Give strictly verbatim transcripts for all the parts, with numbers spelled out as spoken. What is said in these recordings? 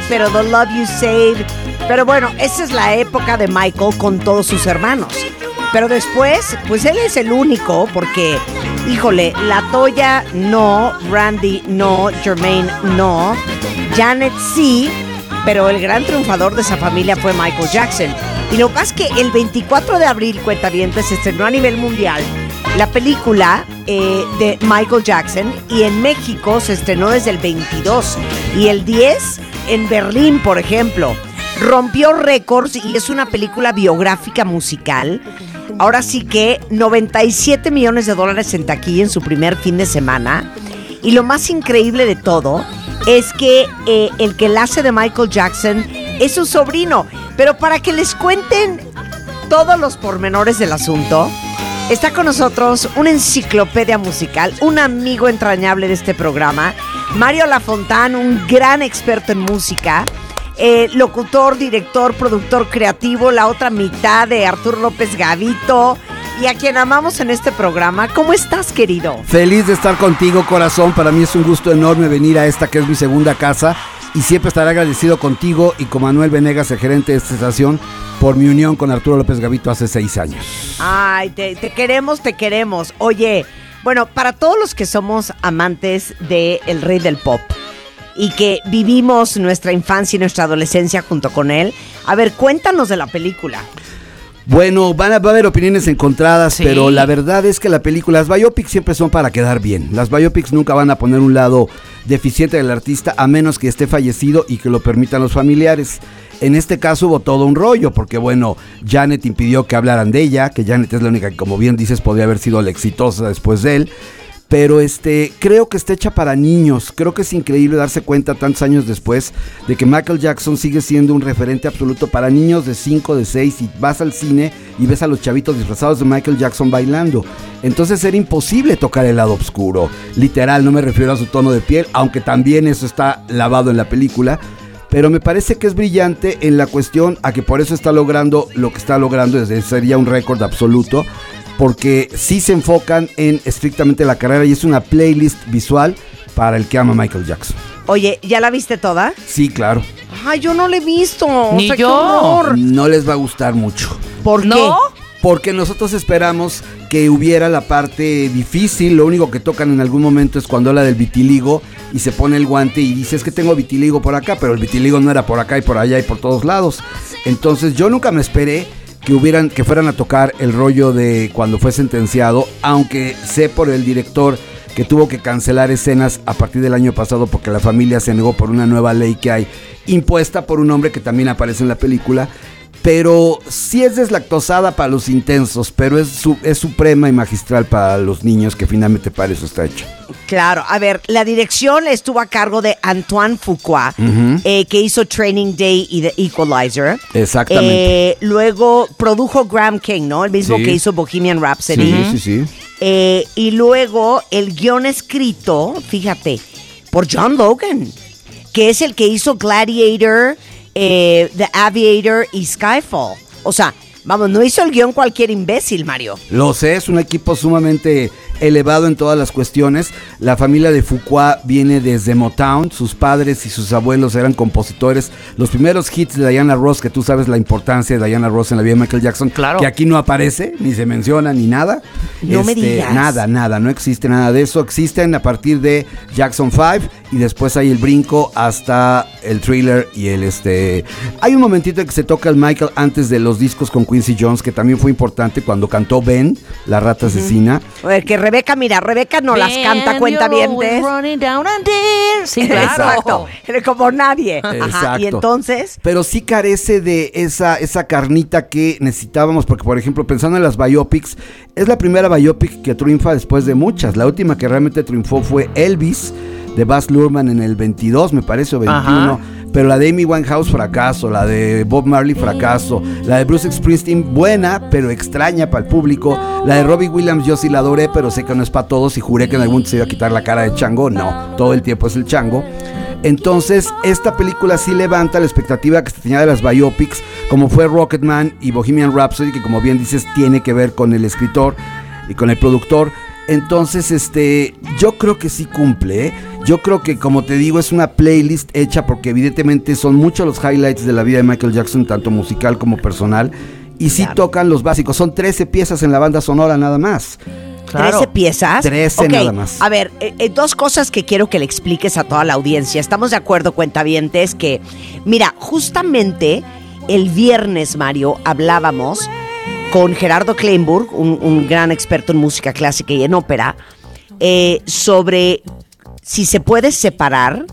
pero The Love You Saved. Pero bueno, esa es la época de Michael con todos sus hermanos. Pero después, pues él es el único porque, híjole, La Toya no, Randy no, Jermaine no, Janet sí, pero el gran triunfador de esa familia fue Michael Jackson. Y lo que pasa es que el veinticuatro de abril, cuentavientes, se estrenó a nivel mundial la película eh, de Michael Jackson, y en México se estrenó desde el veintidós y el diez en Berlín, por ejemplo. Rompió récords y es una película biográfica musical. Ahora sí que noventa y siete millones de dólares en taquilla en su primer fin de semana. Y lo más increíble de todo es que eh, el que la hace de Michael Jackson es su sobrino. Pero para que les cuenten todos los pormenores del asunto, está con nosotros una enciclopedia musical, un amigo entrañable de este programa, Mario Lafontán, un gran experto en música. Eh, locutor, director, productor creativo, la otra mitad de Arturo López Gavito, y a quien amamos en este programa. ¿Cómo estás, querido? Feliz de estar contigo, corazón. Para mí es un gusto enorme venir a esta que es mi segunda casa, y siempre estaré agradecido contigo y con Manuel Venegas, el gerente de esta estación, por mi unión con Arturo López Gavito hace seis años. Ay, te, te queremos, te queremos. Oye, bueno, para todos los que somos amantes de el rey del pop y que vivimos nuestra infancia y nuestra adolescencia junto con él, a ver, cuéntanos de la película. Bueno, van a, va a haber opiniones encontradas, sí. Pero la verdad es que la película, las biopics siempre son para quedar bien. Las biopics nunca van a poner un lado deficiente del artista, a menos que esté fallecido y que lo permitan los familiares. En este caso hubo todo un rollo, porque bueno, Janet impidió que hablaran de ella, que Janet es la única que, como bien dices, podría haber sido la exitosa después de él. Pero este, creo que está hecha para niños. Creo que es increíble darse cuenta tantos años después de que Michael Jackson sigue siendo un referente absoluto para niños de cinco, de seis, y vas al cine y ves a los chavitos disfrazados de Michael Jackson bailando. Entonces era imposible tocar el lado oscuro. Literal, no me refiero a su tono de piel, aunque también eso está lavado en la película. Pero me parece que es brillante en la cuestión a que por eso está logrando lo que está logrando, sería un récord absoluto, porque sí se enfocan en estrictamente la carrera y es una playlist visual para el que ama a Michael Jackson. Oye, ¿ya la viste toda? Sí, claro. Ay, yo no la he visto. Ni o sea, yo. No les va a gustar mucho. ¿Por ¿No? qué? Porque nosotros esperamos que hubiera la parte difícil. Lo único que tocan en algún momento es cuando habla del vitiligo y se pone el guante y dice, es que tengo vitiligo por acá, pero el vitiligo no era por acá y por allá y por todos lados. Entonces yo nunca me esperé que hubieran, que fueran a tocar el rollo de cuando fue sentenciado, aunque sé por el director que tuvo que cancelar escenas a partir del año pasado porque la familia se negó por una nueva ley que hay impuesta por un hombre que también aparece en la película. Pero sí es deslactosada para los intensos, pero es, su, es suprema y magistral para los niños, que finalmente para eso está hecho. Claro, a ver, la dirección estuvo a cargo de Antoine Fuqua, uh-huh. eh, que hizo Training Day y The Equalizer. Exactamente. Eh, luego produjo Graham King, ¿no? El mismo sí. que hizo Bohemian Rhapsody. Sí, sí, sí. Eh, y luego el guión escrito, fíjate, por John Logan, que es el que hizo Gladiator, Eh, The Aviator y Skyfall. O sea, vamos, no hizo el guión cualquier imbécil, Mario. Lo sé, es un equipo sumamente elevado en todas las cuestiones. La familia de Fuqua viene desde Motown. Sus padres y sus abuelos eran compositores. Los primeros hits de Diana Ross, que tú sabes la importancia de Diana Ross en la vida de Michael Jackson, claro, que aquí no aparece, ni se menciona, ni nada. No este, me digas. Nada, nada, no existe nada de eso. Existen a partir de Jackson cinco y después hay el brinco hasta el Thriller y el este... Hay un momentito en que se toca el Michael antes de los discos con Quincy Jones, que también fue importante cuando cantó Ben, la rata asesina. A ver, que Rebeca, mira, Rebeca no ben, las canta cuentavientes. Sí, claro. Exacto, como nadie. Ajá. Exacto. Y entonces... Pero sí carece de esa, esa carnita que necesitábamos, porque por ejemplo, pensando en las biopics, es la primera biopic que triunfa después de muchas. La última que realmente triunfó fue Elvis, de Baz Luhrmann en el veintidós, me parece, o veintiuno. Ajá. Pero la de Amy Winehouse, fracaso. La de Bob Marley, fracaso. La de Bruce Springsteen, buena, pero extraña para el público. La de Robbie Williams, yo sí la adoré, pero sé que no es para todos y juré que en algún momento se iba a quitar la cara de chango. No, todo el tiempo es el chango. Entonces, esta película sí levanta la expectativa que se tenía de las biopics, como fue Rocketman y Bohemian Rhapsody, que como bien dices, tiene que ver con el escritor y con el productor. Entonces, este, yo creo que sí cumple, ¿eh? Yo creo que, como te digo, es una playlist hecha porque evidentemente son muchos los highlights de la vida de Michael Jackson, tanto musical como personal, y sí Claro. tocan los básicos. Son trece piezas en la banda sonora nada más. Claro. ¿trece piezas? trece Ok, nada más. A ver, eh, eh, dos cosas que quiero que le expliques a toda la audiencia. Estamos de acuerdo, cuentavientes, que, mira, justamente el viernes, Mario, hablábamos con Gerardo Kleinburg, un, un gran experto en música clásica y en ópera, eh, sobre si se puede separar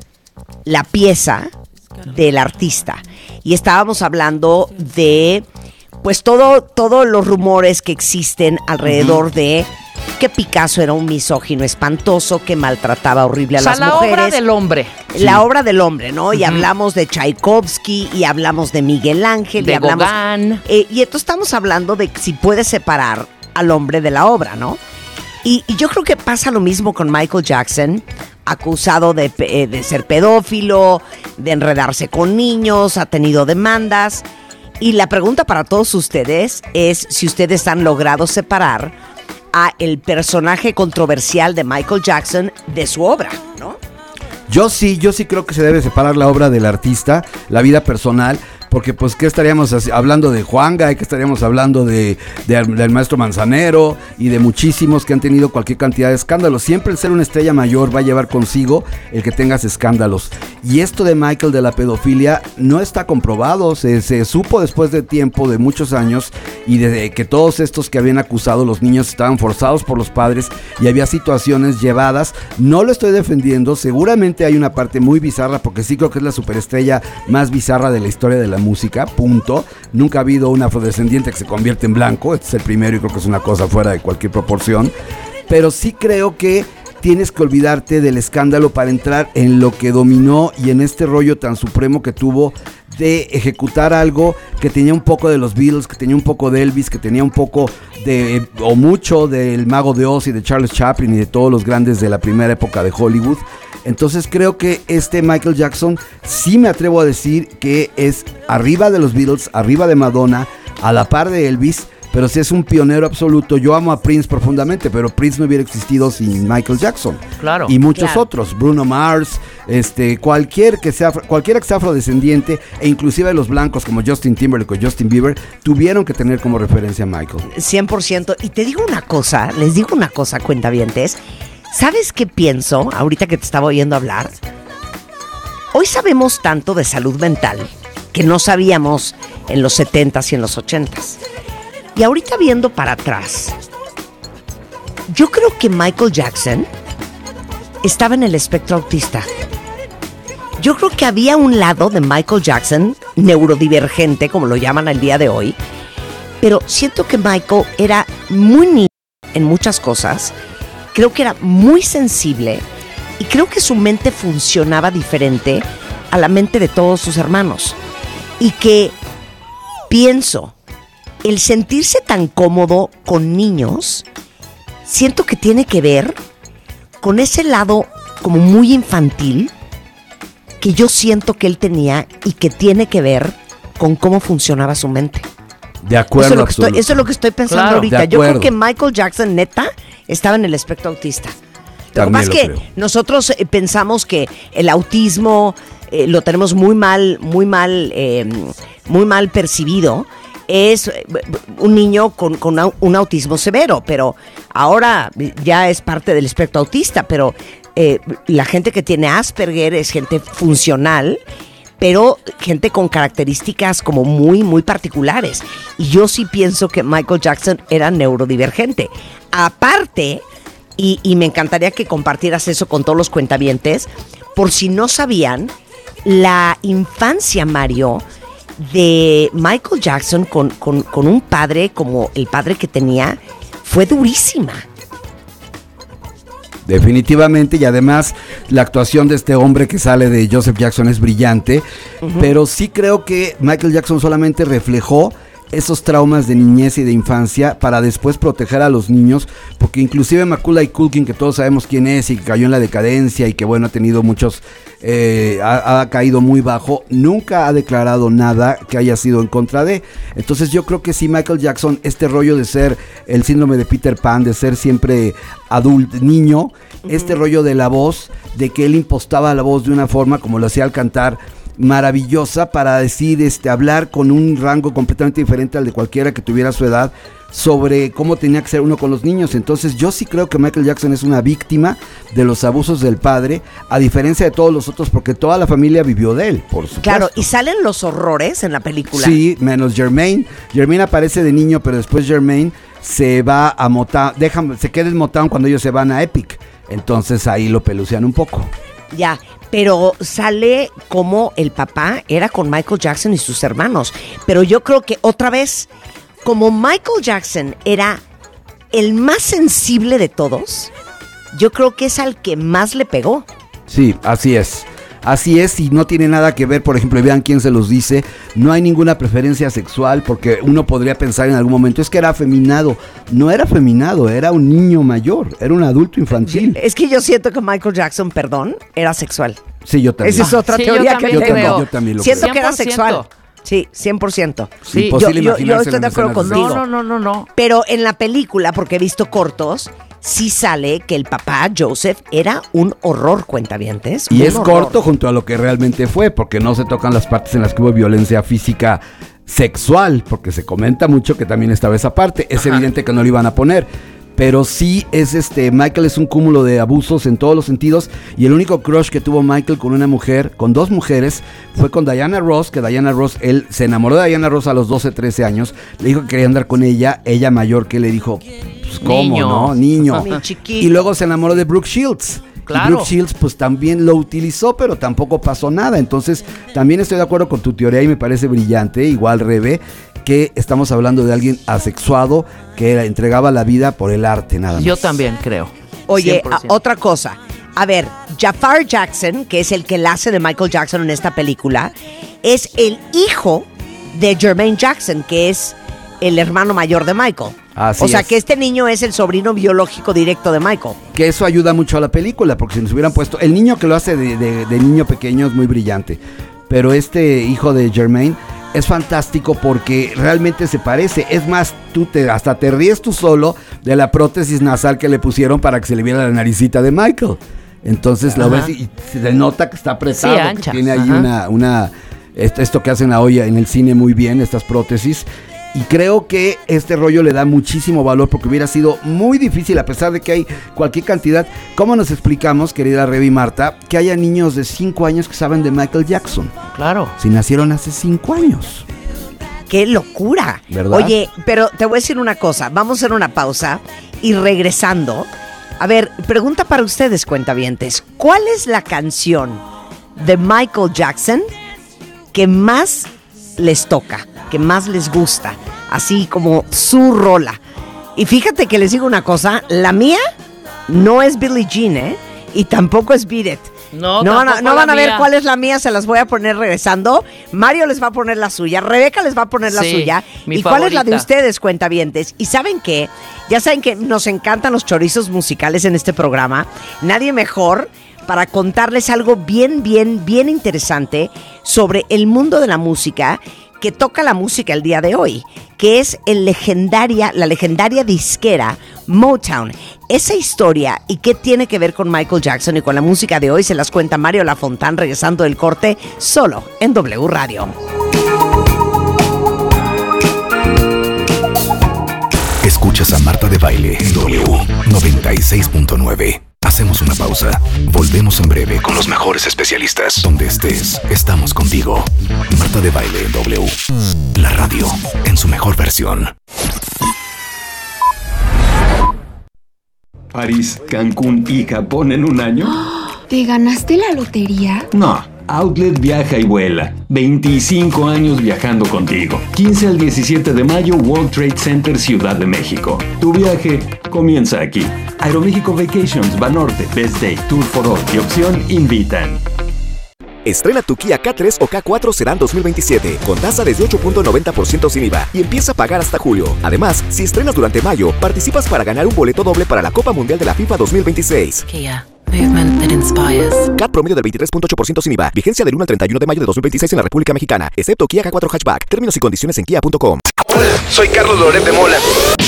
la pieza del artista. Y estábamos hablando de, pues, todo, todos los rumores que existen alrededor uh-huh. de que Picasso era un misógino espantoso, que maltrataba horrible a o sea, las la mujeres. obra del hombre. La Sí. obra del hombre, ¿no? Y Uh-huh. hablamos de Tchaikovsky, y hablamos de Miguel Ángel, De y hablamos... Gauguin. Eh, y entonces estamos hablando de si puede separar al hombre de la obra, ¿no? Y, y yo creo que pasa lo mismo con Michael Jackson, acusado de, pe- eh, de ser pedófilo, de enredarse con niños, ha tenido demandas. Y la pregunta para todos ustedes es si ustedes han logrado separar a el personaje controversial de Michael Jackson de su obra, ¿no? Yo sí, yo sí creo que se debe separar la obra del artista, la vida personal, porque pues qué estaríamos haci- hablando de Juanga, y qué estaríamos hablando de, de- del maestro Manzanero y de muchísimos que han tenido cualquier cantidad de escándalos. Siempre el ser una estrella mayor va a llevar consigo el que tengas escándalos. Y esto de Michael de la pedofilia no está comprobado, se, se supo después de tiempo, de muchos años, y de que todos estos que habían acusado, los niños estaban forzados por los padres y había situaciones llevadas. No lo estoy defendiendo, seguramente hay una parte muy bizarra, porque sí creo que es la superestrella más bizarra de la historia de la música, punto. Nunca ha habido un afrodescendiente que se convierte en blanco, este es el primero y creo que es una cosa fuera de cualquier proporción, pero sí creo que tienes que olvidarte del escándalo para entrar en lo que dominó y en este rollo tan supremo que tuvo de ejecutar algo que tenía un poco de los Beatles, que tenía un poco de Elvis, que tenía un poco de, o mucho del Mago de Oz y de Charles Chaplin y de todos los grandes de la primera época de Hollywood. Entonces creo que este Michael Jackson sí me atrevo a decir que es arriba de los Beatles, arriba de Madonna, a la par de Elvis, pero sí es un pionero absoluto. Yo amo a Prince profundamente, pero Prince no hubiera existido sin Michael Jackson. Claro. Y muchos Claro. otros, Bruno Mars, este, cualquier que sea, cualquiera que sea afrodescendiente, e inclusive los blancos como Justin Timberlake o Justin Bieber, tuvieron que tener como referencia a Michael. cien por ciento. Y te digo una cosa, les digo una cosa, cuentavientes. ¿Sabes qué pienso ahorita que te estaba oyendo hablar? Hoy sabemos tanto de salud mental que no sabíamos en los setentas y en los ochentas. Y ahorita viendo para atrás, yo creo que Michael Jackson estaba en el espectro autista. Yo creo que había un lado de Michael Jackson neurodivergente, como lo llaman al día de hoy, pero siento que Michael era muy niño en muchas cosas. Creo que era muy sensible y creo que su mente funcionaba diferente a la mente de todos sus hermanos. Y que pienso, el sentirse tan cómodo con niños, siento que tiene que ver con ese lado como muy infantil que yo siento que él tenía y que tiene que ver con cómo funcionaba su mente. De acuerdo, Eso es lo que estoy, absoluto. eso es lo que estoy pensando Claro, ahorita. de Yo creo acuerdo. que Michael Jackson, neta, estaba en el espectro autista. Lo que También pasa es lo que creo. nosotros eh, pensamos que el autismo eh, lo tenemos muy mal, muy mal, eh, muy mal percibido. Es eh, un niño con, con au- un autismo severo, pero ahora ya es parte del espectro autista. Pero eh, la gente que tiene Asperger es gente funcional, pero gente con características como muy, muy particulares. Y yo sí pienso que Michael Jackson era neurodivergente. Aparte, y, y me encantaría que compartieras eso con todos los cuentavientes, por si no sabían, la infancia, Mario, de Michael Jackson con, con, con un padre como el padre que tenía, fue durísima. Definitivamente, y además la actuación de este hombre que sale de Joseph Jackson es brillante, uh-huh. Pero sí creo que Michael Jackson solamente reflejó esos traumas de niñez y de infancia para después proteger a los niños, porque inclusive Macaulay Culkin, que todos sabemos quién es y que cayó en la decadencia y que bueno, ha tenido muchos, eh, ha, ha caído muy bajo, nunca ha declarado nada que haya sido en contra de. Entonces yo creo que sí, Michael Jackson, este rollo de ser el síndrome de Peter Pan, de ser siempre adulto, niño, uh-huh. este rollo de la voz, de que él impostaba la voz de una forma como lo hacía al cantar, maravillosa para decir, este, hablar con un rango completamente diferente al de cualquiera que tuviera su edad sobre cómo tenía que ser uno con los niños. Entonces yo sí creo que Michael Jackson es una víctima de los abusos del padre, a diferencia de todos los otros, porque toda la familia vivió de él, por supuesto. Claro, y salen los horrores en la película. Sí, menos Jermaine. Jermaine aparece de niño, pero después Jermaine se va a Motown, deja, se queda en Motown cuando ellos se van a Epic. Entonces ahí lo pelucean un poco. Ya, pero sale como el papá era con Michael Jackson y sus hermanos. Pero yo creo que otra vez, como Michael Jackson era el más sensible de todos, yo creo que es al que más le pegó. Sí, así es. Así es, y no tiene nada que ver, por ejemplo, vean quién se los dice, no hay ninguna preferencia sexual, porque uno podría pensar en algún momento, es que era afeminado. No era afeminado, era un niño mayor, era un adulto infantil. Es que yo siento que Michael Jackson, perdón, era sexual. Sí, yo también. Esa es otra sí, teoría que yo tengo. creo. Yo también lo Siento creo. que era cien por ciento. sexual. Sí, cien por ciento. Sí, yo, imposible yo, yo imaginarse estoy de las acuerdo escenas de contigo. No, no, no, no, no. Pero en la película, porque he visto cortos, sí sale que el papá, Joseph, era un horror, cuentavientes. Y un es horror. corto junto a lo que realmente fue, porque no se tocan las partes en las que hubo violencia física sexual, porque se comenta mucho que también estaba esa parte. Es Ajá. evidente que no lo iban a poner. Pero sí es este, Michael es un cúmulo de abusos en todos los sentidos, y el único crush que tuvo Michael con una mujer, con dos mujeres, fue con Diana Ross, que Diana Ross, él se enamoró de Diana Ross a los doce, trece años, le dijo que quería andar con ella, ella mayor que le dijo, pues cómo, Niño. ¿no? Niño. Mi chiquito. Y luego se enamoró de Brooke Shields. Claro. Y Brooke Shields pues también lo utilizó, pero tampoco pasó nada. Entonces también estoy de acuerdo con tu teoría y me parece brillante, igual Rebe, que estamos hablando de alguien asexuado que era, entregaba la vida por el arte, nada más. Yo también creo. Oye, cien por ciento. a- otra cosa. A ver, Jafar Jackson, que es el que la hace de Michael Jackson en esta película, es el hijo de Jermaine Jackson, que es el hermano mayor de Michael. Así o sea, es. que este niño es el sobrino biológico directo de Michael. Que eso ayuda mucho a la película, porque si nos hubieran puesto... El niño que lo hace de, de- de niño pequeño es muy brillante, pero este hijo de Jermaine es fantástico porque realmente se parece. Es más, tú te, hasta te ríes tú solo de la prótesis nasal que le pusieron para que se le viera la naricita de Michael. Entonces lo Ajá. ves y, y se nota que está apretado, Sí, que ancha. tiene ahí Ajá. una... una esto, esto que hacen la olla en el cine muy bien, estas prótesis. Y creo que este rollo le da muchísimo valor, porque hubiera sido muy difícil, a pesar de que hay cualquier cantidad. ¿Cómo nos explicamos, querida Rebe y Marta, que haya niños de cinco años que saben de Michael Jackson? Claro. Si nacieron hace cinco años. ¡Qué locura! ¿Verdad? Oye, pero te voy a decir una cosa. Vamos a hacer una pausa y regresando. A ver, pregunta para ustedes, cuentavientes. ¿Cuál es la canción de Michael Jackson que más les toca, que más les gusta? Así como su rola. Y fíjate que les digo una cosa. La mía no es Billie Jean, ¿eh? Y tampoco es Beat It. No, no van a, tampoco no van la a ver mía. cuál es la mía, se las voy a poner regresando. Mario les va a poner la suya, Rebeca les va a poner la Sí, suya. mi ¿Y cuál es la de favorita. ustedes, cuentavientes? ¿Y saben qué? Ya saben que nos encantan los chorizos musicales en este programa. Nadie mejor para contarles algo bien, bien, bien interesante sobre el mundo de la música que toca la música el día de hoy, que es el legendaria, la legendaria disquera Motown. Esa historia y qué tiene que ver con Michael Jackson y con la música de hoy se las cuenta Mario Lafontán regresando del corte solo en W Radio. Escuchas a Marta de Baile en W noventa y seis punto nueve. Hacemos una pausa. Volvemos en breve con los mejores especialistas. Donde estés, estamos contigo. Marta de Baile en W. La radio en su mejor versión. París, Cancún y Japón en un año. ¿Te ganaste la lotería? No. Outlet viaja y vuela. veinticinco años viajando contigo. quince al diecisiete de mayo, World Trade Center, Ciudad de México. Tu viaje comienza aquí. Aeroméxico Vacations, Banorte, Best Day, Tour for All y Opción invitan. Estrena tu Kia K tres o K cuatro Sedan dos mil veintisiete con tasa desde ocho punto noventa por ciento sin I V A y empieza a pagar hasta julio. Además, si estrenas durante mayo, participas para ganar un boleto doble para la Copa Mundial de la FIFA dos mil veintiséis. Kia. Movement that inspires. C A T promedio del veintitrés punto ocho por ciento sin I V A. Vigencia del uno al treinta y uno de mayo de dos mil veintiséis en la República Mexicana, excepto Kia K cuatro Hatchback. Términos y condiciones en kia punto com. Hola, soy Carlos Loret de Mola.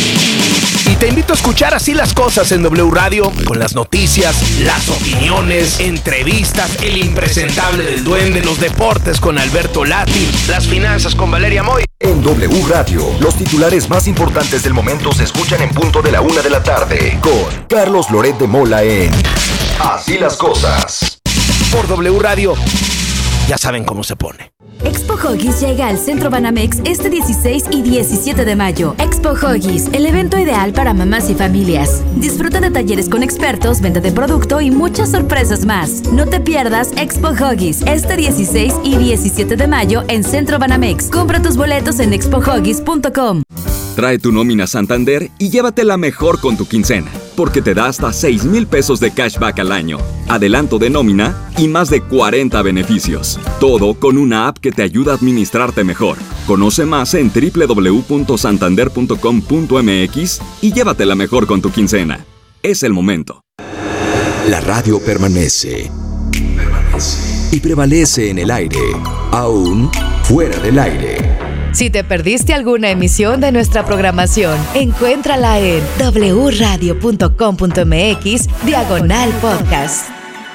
Y te invito a escuchar Así las Cosas en W Radio, con las noticias, las opiniones, entrevistas, el impresentable del duende, los deportes con Alberto Lati, las finanzas con Valeria Moy. En W Radio, los titulares más importantes del momento se escuchan en punto de la una de la tarde, con Carlos Loret de Mola en Así las Cosas. Por W Radio, ya saben cómo se pone. Expo Huggies llega al Centro Banamex este dieciséis y diecisiete de mayo. Expo Huggies, el evento ideal para mamás y familias. Disfruta de talleres con expertos, venta de producto y muchas sorpresas más. No te pierdas Expo Huggies este dieciséis y diecisiete de mayo en Centro Banamex. Compra tus boletos en expo huggies punto com. Trae tu nómina Santander y llévatela mejor con tu quincena, porque te da hasta seis mil pesos de cashback al año, adelanto de nómina y más de cuarenta beneficios. Todo con una app que te ayuda a administrarte mejor. Conoce más en doble u doble u doble u punto santander punto com punto m x y llévatela mejor con tu quincena. Es el momento. La radio permanece. Permanece. Y prevalece en el aire, aún fuera del aire. Si te perdiste alguna emisión de nuestra programación, encuéntrala en doble u radio punto com punto m x diagonal podcast.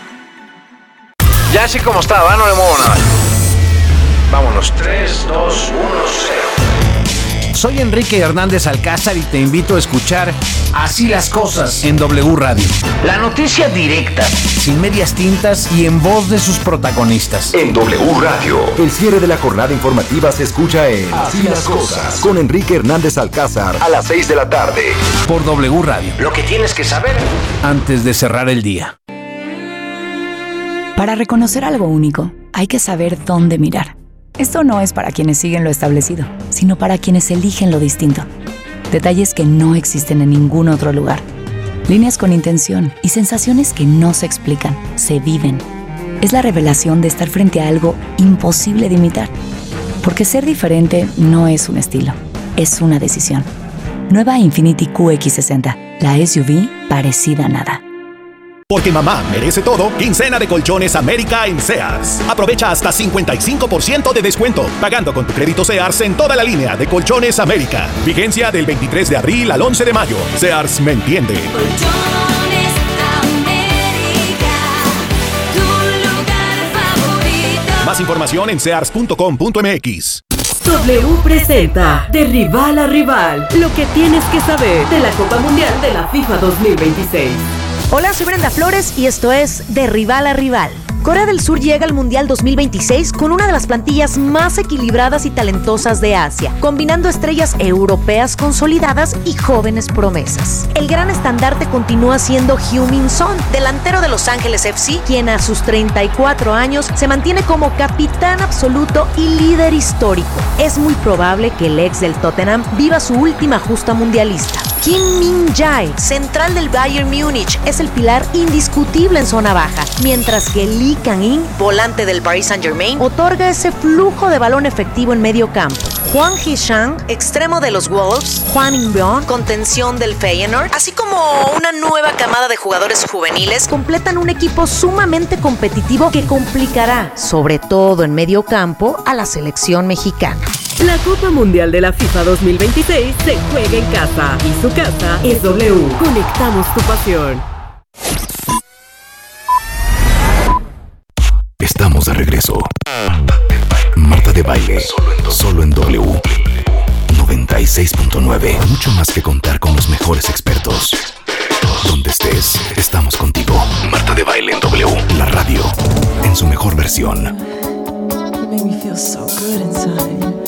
Ya así como está, ¿va? No le muevo nada. Vámonos, tres, dos, uno, cero. Soy Enrique Hernández Alcázar y te invito a escuchar Así las Cosas en W Radio. La noticia directa, sin medias tintas y en voz de sus protagonistas. En W Radio, el cierre de la jornada informativa se escucha en Así las Cosas con Enrique Hernández Alcázar a las seis de la tarde. Por W Radio. Lo que tienes que saber antes de cerrar el día. Para reconocer algo único, hay que saber dónde mirar. Esto no es para quienes siguen lo establecido, sino para quienes eligen lo distinto. Detalles que no existen en ningún otro lugar. Líneas con intención y sensaciones que no se explican, se viven. Es la revelación de estar frente a algo imposible de imitar. Porque ser diferente no es un estilo, es una decisión. Nueva Infiniti Q X sesenta, la S U V parecida a nada. Porque mamá merece todo, quincena de Colchones América en Sears. Aprovecha hasta cincuenta y cinco por ciento de descuento, pagando con tu crédito Sears en toda la línea de Colchones América. Vigencia del veintitrés de abril al once de mayo. Sears me entiende. Colchones América, tu lugar favorito. Más información en sears punto com punto m x. W presenta De Rival a Rival, lo que tienes que saber de la Copa Mundial de la FIFA dos mil veintiséis. Hola, soy Brenda Flores y esto es De Rival a Rival. Corea del Sur llega al Mundial dos mil veintiséis con una de las plantillas más equilibradas y talentosas de Asia, combinando estrellas europeas consolidadas y jóvenes promesas. El gran estandarte continúa siendo Heung-min Son, delantero de Los Ángeles F C, quien a sus treinta y cuatro años se mantiene como capitán absoluto y líder histórico. Es muy probable que el ex del Tottenham viva su última justa mundialista. Kim Min-jae, central del Bayern Múnich, es el pilar indiscutible en zona baja, mientras que Lee Kang-in, volante del Paris Saint-Germain, otorga ese flujo de balón efectivo en medio campo. Hwang Hee-chan, extremo de los Wolves, Hwang In-beon, contención del Feyenoord, así como una nueva camada de jugadores juveniles, completan un equipo sumamente competitivo que complicará, sobre todo en medio campo, a la selección mexicana. La Copa Mundial de la FIFA dos mil veintiséis se juega en casa y su casa es W. Conectamos tu pasión. Estamos de regreso. Marta de Baile, solo en W noventa y seis punto nueve. Mucho más que contar con los mejores expertos. Donde estés, estamos contigo. Marta de Baile en W, la radio, en su mejor versión. You make me feel so good inside.